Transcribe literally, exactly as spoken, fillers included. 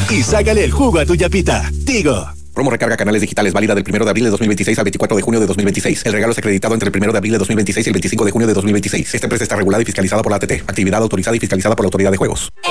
y sácale el jugo a tu yapita. Tigo. Promo recarga canales digitales válida del primero de abril de dos mil veintiséis al veinticuatro de junio de dos mil veintiséis. El regalo es acreditado entre el primero de abril de dos mil veintiséis y el veinticinco de junio de dos mil veintiséis. Esta empresa está regulada y fiscalizada por la A T T. Actividad autorizada y fiscalizada por la Autoridad de Juegos.